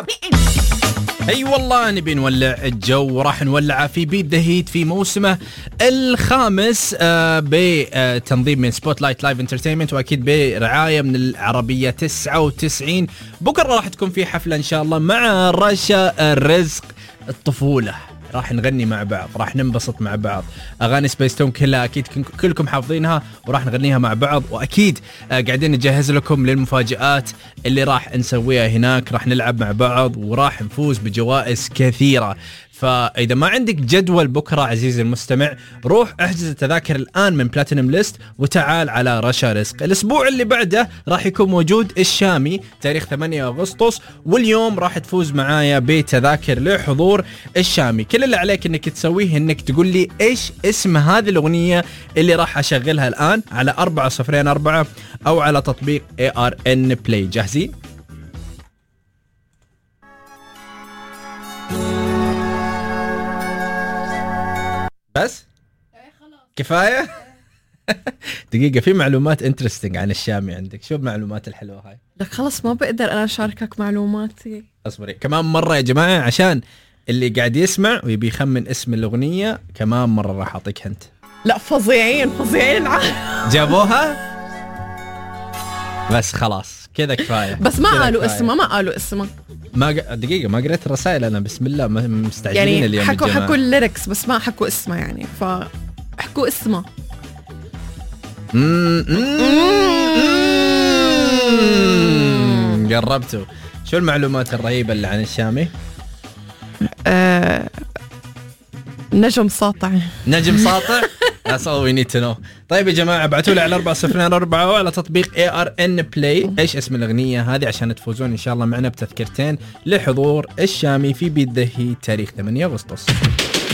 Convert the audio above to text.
اي والله نبي نولع الجو، وراح نولعه في بيت ذا هيت في موسمه الخامس بتنظيم من سبوت لايت لايف انترتينمنت، واكيد برعايه من العربيه 99. بكره راح تكون في حفله ان شاء الله مع رشا الرزق الطفوله، راح نغني مع بعض، راح ننبسط مع بعض. اغاني سبيس تون كلها اكيد كلكم حافظينها، وراح نغنيها مع بعض. واكيد قاعدين نجهز لكم للمفاجآت اللي راح نسويها هناك، راح نلعب مع بعض وراح نفوز بجوائز كثيرة. فإذا ما عندك جدول بكرة عزيزي المستمع، روح احجز التذاكر الآن من بلاتينم ليست وتعال على رشا رزق. الأسبوع اللي بعده راح يكون موجود الشامي تاريخ 8 أغسطس، واليوم راح تفوز معايا بتذاكر لحضور الشامي. كل اللي عليك انك تسويه انك تقول لي ايش اسم هذه الأغنية اللي راح أشغلها الآن على 4004 أو على تطبيق ARN Play. جاهزين؟ بس كفاية. دقيقة، في معلومات انترستينج عن الشامي عندك، شو المعلومات الحلوة هاي؟ لك خلص ما بقدر أنا أشاركك معلوماتي. أصبري كمان مرة يا جماعة، عشان اللي قاعد يسمع ويبي يخمن اسم الأغنية كمان مرة راح أعطيك هنت. لا فظيعين جابوها بس خلاص كذا كفاية. بس ما قالوا اسمها ما دقيقة، ما قريت الرسائل أنا، بسم الله مستعجلين يعني اليوم حكوا الليركس بس ما حكوا اسمها، يعني فحكوا اسمها. قربتوا. شو المعلومات الرهيبة اللي عن الشامي؟ نجم ساطع. That's all we need to know. طيب يا جماعة ابعتوا لي على 4004 وعلى تطبيق ARN Play ايش اسم الأغنية هذه عشان تفوزون إن شاء الله معنا بتذكرتين لحضور الشامي في بيت ذا هيت تاريخ 8 أغسطس.